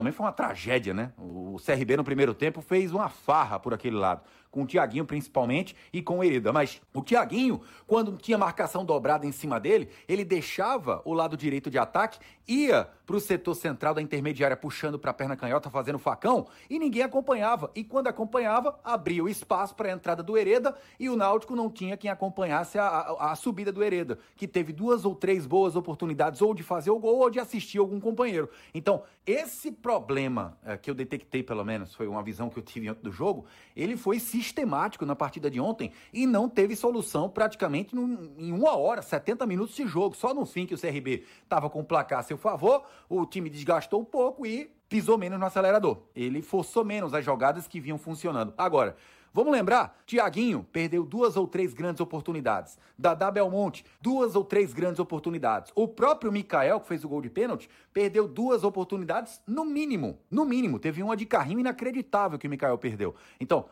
Também foi uma tragédia, né? O CRB no primeiro tempo fez uma farra por aquele lado, com o Thiaguinho principalmente e com o Hereda. Mas o Thiaguinho, quando tinha marcação dobrada em cima dele, ele deixava o lado direito de ataque, ia para o setor central da intermediária puxando para a perna canhota, fazendo facão, e ninguém acompanhava. E quando acompanhava, abria o espaço para a entrada do Hereda e o Náutico não tinha quem acompanhasse a subida do Hereda, que teve 2 ou 3 boas oportunidades ou de fazer o gol ou de assistir algum companheiro. Então, esse problema que eu detectei, pelo menos, foi uma visão que eu tive antes do jogo, ele foi sistemático na partida de ontem e não teve solução praticamente em 1 hora, 70 minutos de jogo. Só no fim que o CRB estava com o placar a seu favor, o time desgastou um pouco e pisou menos no acelerador. Ele forçou menos as jogadas que vinham funcionando. Agora, vamos lembrar, Thiaguinho perdeu 2 ou 3 grandes oportunidades. Dadá Belmonte, 2 ou 3 grandes oportunidades. O próprio Mikael, que fez o gol de pênalti, perdeu 2 oportunidades no mínimo. No mínimo, teve uma de carrinho inacreditável que o Mikael perdeu. Então,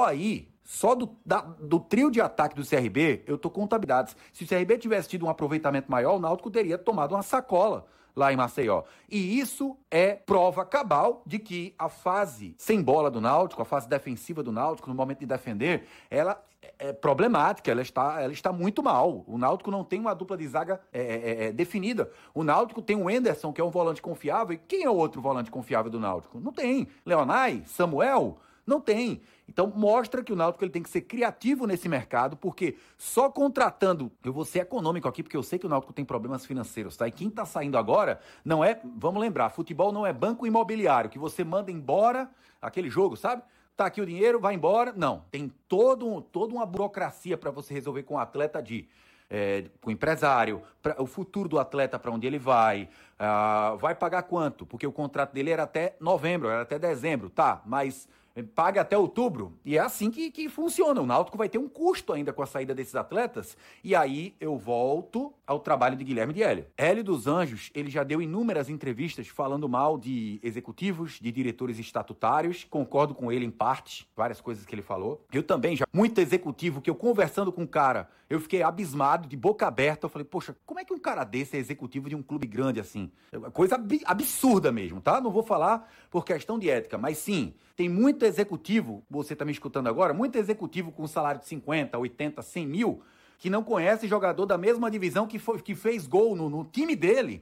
só do trio de ataque do CRB, eu tô contabilidades. Se o CRB tivesse tido um aproveitamento maior, o Náutico teria tomado uma sacola lá em Maceió. E isso é prova cabal de que a fase sem bola do Náutico, a fase defensiva do Náutico, no momento de defender, ela é problemática, ela está muito mal. O Náutico não tem uma dupla de zaga definida. O Náutico tem o Enderson, que é um volante confiável, e quem é o outro volante confiável do Náutico? Não tem. Leonai? Samuel? Não tem. Então mostra que o Náutico ele tem que ser criativo nesse mercado, porque só contratando, eu vou ser econômico aqui, porque eu sei que o Náutico tem problemas financeiros, tá? E quem tá saindo agora não é, vamos lembrar, futebol não é banco imobiliário, que você manda embora aquele jogo, sabe? Tá aqui o dinheiro, vai embora. Não, tem toda uma burocracia para você resolver com o atleta com o empresário, o futuro do atleta, para onde ele vai pagar quanto? Porque o contrato dele era até novembro, era até dezembro, tá, mas paga até outubro, e é assim que funciona. O Náutico vai ter um custo ainda com a saída desses atletas, e aí eu volto ao trabalho de Guilherme de Hélio. Hélio dos Anjos, ele já deu inúmeras entrevistas falando mal de executivos, de diretores estatutários, concordo com ele em parte, várias coisas que ele falou. Eu também, muito executivo, que eu conversando com o cara, eu fiquei abismado, de boca aberta, eu falei, poxa, como é que um cara desse é executivo de um clube grande assim? Coisa absurda mesmo, tá? Não vou falar por questão de ética, mas sim, tem muito executivo, você tá me escutando agora, muito executivo com salário de 50, 80, 100 mil, que não conhece jogador da mesma divisão que fez gol no time dele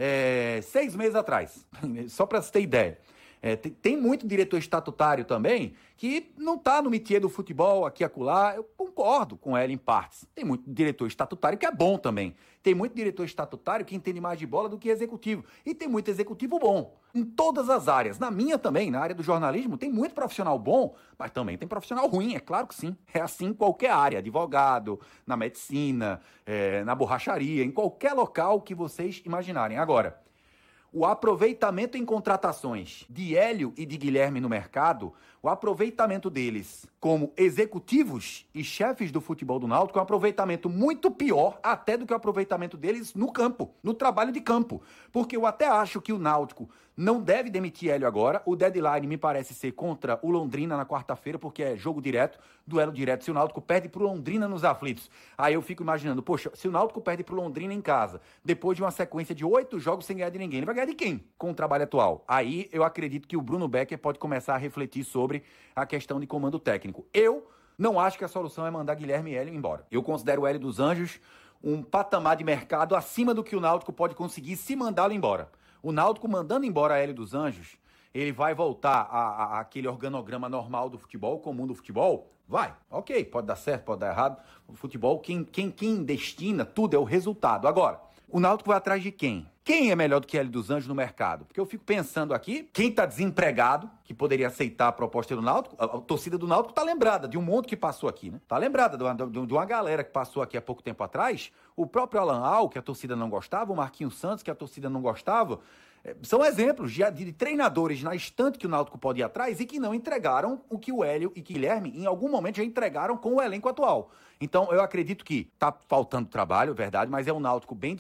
6 meses atrás, só para você ter ideia. Tem muito diretor estatutário também que não tá no métier do futebol aqui e acolá. Eu concordo com ela em partes. Tem muito diretor estatutário que é bom também. Tem muito diretor estatutário que entende mais de bola do que executivo. E tem muito executivo bom em todas as áreas. Na minha também, na área do jornalismo, tem muito profissional bom, mas também tem profissional ruim, é claro que sim. É assim em qualquer área, advogado, na medicina, na borracharia, em qualquer local que vocês imaginarem. Agora, o aproveitamento em contratações de Hélio e de Guilherme no mercado, o aproveitamento deles como executivos e chefes do futebol do Náutico é um aproveitamento muito pior até do que o aproveitamento deles no campo, no trabalho de campo. Porque eu até acho que o Náutico não deve demitir Hélio agora. O deadline me parece ser contra o Londrina na quarta-feira, porque é jogo direto, duelo direto. Se o Náutico perde pro Londrina nos aflitos, aí eu fico imaginando, poxa, se o Náutico perde pro Londrina em casa, depois de uma sequência de 8 jogos sem ganhar de ninguém, ele vai ganhar de quem com o trabalho atual? Aí eu acredito que o Bruno Becker pode começar a refletir sobre a questão de comando técnico. Eu não acho que a solução é mandar Guilherme e Hélio embora. Eu considero o Hélio dos Anjos um patamar de mercado acima do que o Náutico pode conseguir se mandá-lo embora. O Náutico mandando embora Hélio dos Anjos, ele vai voltar àquele organograma normal do futebol, comum do futebol? Vai, ok, pode dar certo, pode dar errado. O futebol, quem destina tudo é o resultado. Agora, o Náutico vai atrás de quem? Quem é melhor do que Hélio dos Anjos no mercado? Porque eu fico pensando aqui, quem está desempregado, que poderia aceitar a proposta do Náutico, a torcida do Náutico está lembrada de um monte que passou aqui, né? Está lembrada de uma galera que passou aqui há pouco tempo atrás, o próprio Alan Al, que a torcida não gostava, o Marquinhos Santos, que a torcida não gostava. São exemplos de treinadores na estante que o Náutico pode ir atrás e que não entregaram o que o Hélio e Guilherme, em algum momento, já entregaram com o elenco atual. Então, eu acredito que tá faltando trabalho, verdade, mas é um Náutico bem